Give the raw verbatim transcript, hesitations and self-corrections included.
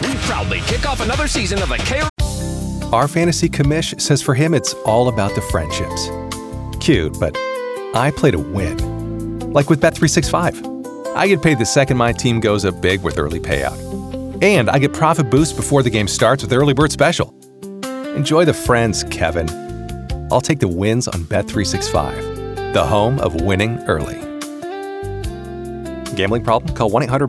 We proudly kick off another season of the K. Our fantasy commish says for him it's all about the friendships. Cute, but I play to win. Like with Bet three sixty-five. I get paid the second my team goes up big with early payout. And I get profit boost before the game starts with Early Bird Special. Enjoy the friends, Kevin. I'll take the wins on Bet three sixty-five, the home of winning early. Gambling problem? Call one eight hundred